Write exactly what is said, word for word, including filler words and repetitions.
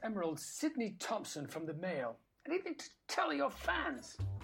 Emerald Sydney Thompson from the Mail. And even to tell your fans.